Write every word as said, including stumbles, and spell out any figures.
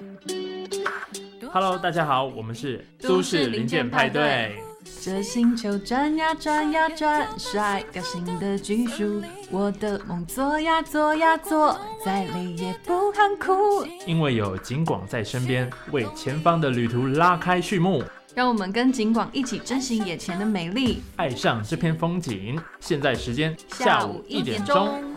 Hello， 大家好，我们是都市零件派对。 这星球转呀转呀转，甩掉新的技术，我的梦做呀做呀做，再累也不喊苦。 因为有景广在身边，为前方的旅途拉开序幕。 让我们跟景广一起珍惜眼前的美丽， 爱上这片风景。现在时间下午一点钟。